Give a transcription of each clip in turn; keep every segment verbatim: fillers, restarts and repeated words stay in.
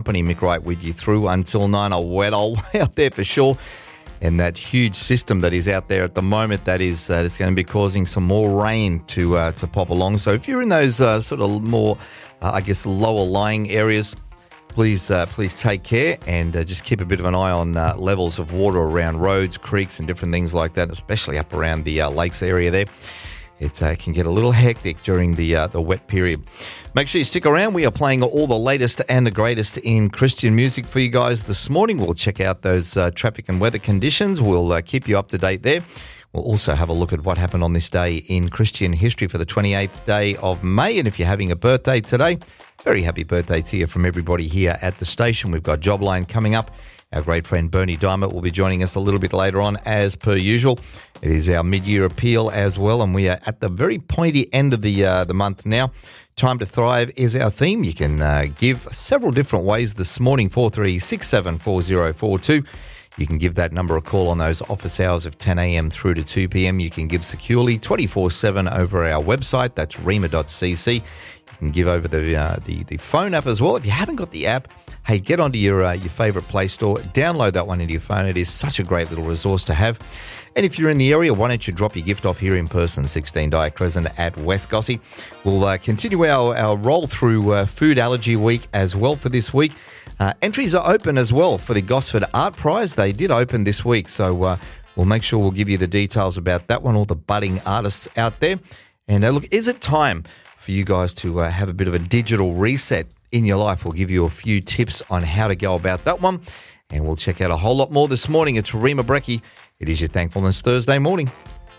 company. Mick Wright with you through until nine. A wet old way out there for sure. And that huge system that is out there at the moment, that is uh, is going to be causing some more rain to uh, to pop along. So if you're in those uh, sort of more, uh, I guess, lower lying areas, please uh, please take care and uh, just keep a bit of an eye on uh, levels of water around roads, creeks and different things like that, especially up around the uh, lakes area there. It uh, can get a little hectic during the uh, the wet period. Make sure you stick around. We are playing all the latest and the greatest in Christian music for you guys this morning. We'll check out those uh, traffic and weather conditions. We'll uh, keep you up to date there. We'll also have a look at what happened on this day in Christian history for the twenty-eighth day of May. And if you're having a birthday today, very happy birthday to you from everybody here at the station. We've got Jobline coming up. Our great friend Bernie Diamond will be joining us a little bit later on, as per usual. It is our mid-year appeal as well, and we are at the very pointy end of the uh, the month now. Time to Thrive is our theme. You can uh, give several different ways this morning, four three six seven four zero four two. You can give that number a call on those office hours of ten a.m. through to two p.m. You can give securely twenty-four seven over our website. That's rima dot c c. You can give over the, uh, the, the phone app as well. If you haven't got the app, hey, get onto your uh, your favourite Play Store, download that one into your phone. It is such a great little resource to have. And if you're in the area, why don't you drop your gift off here in person, sixteen Dyer Crescent at West Gossie. We'll uh, continue our, our roll through uh, Food Allergy Week as well for this week. Uh, entries are open as well for the Gosford Art Prize. They did open this week, so uh, we'll make sure we'll give you the details about that one, all the budding artists out there. And uh, look, is it time for you guys to uh, have a bit of a digital reset in your life? We'll give you a few tips on how to go about that one, and we'll check out a whole lot more this morning. It's Rima Brecky. It is your Thankfulness Thursday morning.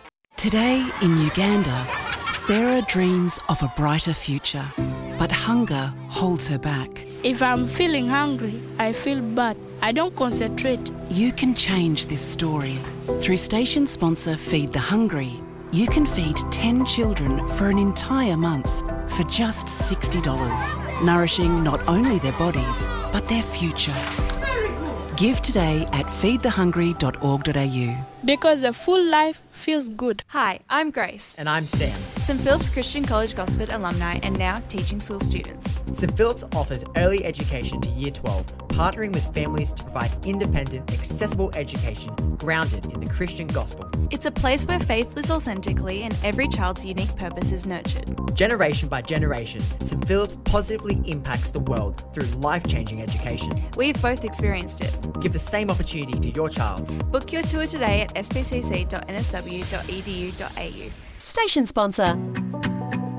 Today in Uganda, Sarah dreams of a brighter future, but hunger holds her back. If I'm feeling hungry, I feel bad. I don't concentrate. You can change this story. Through station sponsor Feed the Hungry, you can feed ten children for an entire month for just sixty dollars, nourishing not only their bodies, but their future. Give today at feed the hungry dot org dot a u. Because a full life feels good. Hi, I'm Grace. And I'm Sam. Saint Philip's Christian College Gosford alumni and now teaching school students. Saint Philip's offers early education to Year twelve, partnering with families to provide independent, accessible education grounded in the Christian gospel. It's a place where faith lives authentically and every child's unique purpose is nurtured. Generation by generation, Saint Philip's positively impacts the world through life-changing education. We've both experienced it. Give the same opportunity to your child. Book your tour today at s p c c dot n s w dot e d u dot a u. Station sponsor.